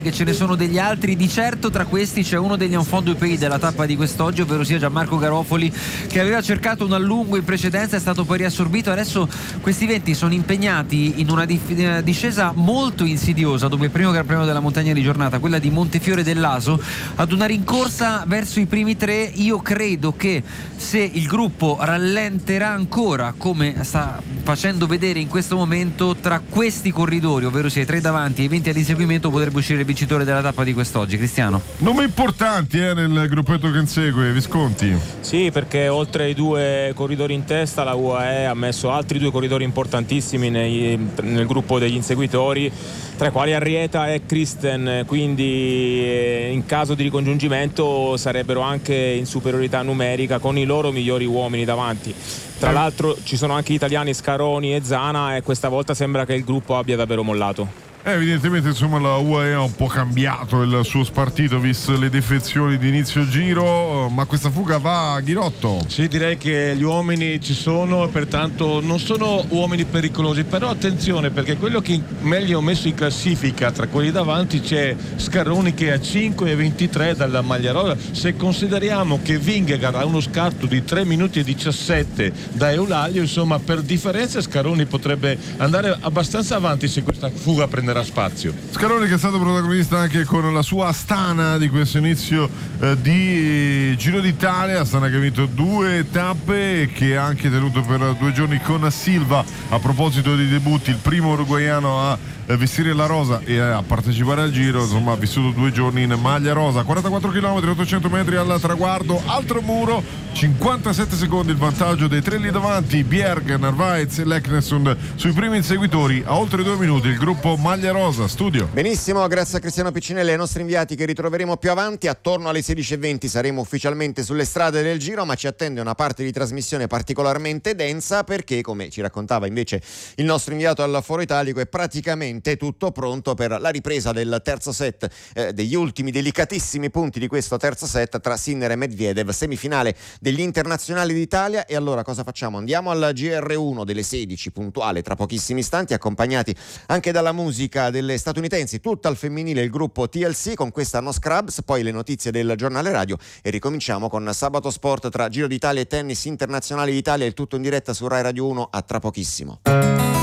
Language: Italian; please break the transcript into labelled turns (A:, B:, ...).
A: che ce ne sono degli altri. Di certo tra questi c'è uno degli enfants du pays della tappa di quest'oggi, ovvero sia Gianmarco Garofoli, che aveva cercato un allungo in precedenza, è stato poi riassorbito. Adesso questi venti sono impegnati in una discesa molto insidiosa, dove il primo Gran Premio della montagna di giornata, quella di Montefiore dell'Aso, ad una rincorsa verso i primi tre. Io credo che se il gruppo rallenterà ancora, come sta facendo vedere in questo momento, tra questi corridori, ovvero sia i tre davanti e i 20 all'inseguimento, potrebbe uscire il vincitore della tappa di quest'oggi. Cristiano.
B: Nomi importanti nel gruppetto che insegue, Visconti.
C: Sì, perché oltre ai due corridori in testa la UAE ha messo altri due corridori importantissimi nel gruppo degli inseguitori, tra i quali Arrieta e Christen, quindi in caso di ricongiungimento sarebbero anche in superiorità numerica con i loro migliori uomini davanti. Tra l'altro ci sono anche gli italiani Scaroni e Zana, e questa volta sembra che il gruppo abbia davvero mollato.
B: Evidentemente insomma la UAE ha un po' cambiato il suo spartito visto le defezioni di inizio giro, ma questa fuga va a Ghirotto.
D: Sì, direi che gli uomini ci sono, pertanto non sono uomini pericolosi, però attenzione, perché quello che meglio messo in classifica tra quelli davanti c'è Scaroni, che è a 5,23 dalla maglia rosa. Se consideriamo che Vingegaard ha uno scarto di 3 minuti e 17 da Eulalia, insomma per differenza Scaroni potrebbe andare abbastanza avanti se questa fuga prenderà spazio.
B: Scaroni, che è stato protagonista anche con la sua Astana di questo inizio di Giro d'Italia, Astana che ha vinto 2 tappe e che ha anche tenuto per 2 giorni con Silva. A proposito di debutti, il primo uruguaiano a vestire la rosa e a partecipare al Giro, insomma ha vissuto 2 giorni in maglia rosa. 44 km, 800 metri al traguardo, altro muro, 57 secondi il vantaggio dei tre lì davanti, Bjerg, Narvaez e Leknesund sui primi inseguitori. A oltre 2 minuti il gruppo maglia rosa. Studio.
E: Benissimo, grazie a Cristiano Piccinelli e ai nostri inviati, che ritroveremo più avanti. Attorno alle 16:20 saremo ufficialmente sulle strade del Giro, ma ci attende una parte di trasmissione particolarmente densa, perché, come ci raccontava invece il nostro inviato al Foro Italico, è praticamente tutto pronto per la ripresa del terzo set, degli ultimi delicatissimi punti di questo terzo set tra Sinner e Medvedev, semifinale degli internazionali d'Italia. E allora cosa facciamo? Andiamo al GR1 delle 16 puntuale tra pochissimi istanti, accompagnati anche dalla musica delle statunitensi, tutta al femminile, il gruppo TLC, con questa No Scrubs, poi le notizie del giornale radio e ricominciamo con Sabato Sport tra Giro d'Italia e tennis internazionali d'Italia, il tutto in diretta su Rai Radio 1. A tra pochissimo.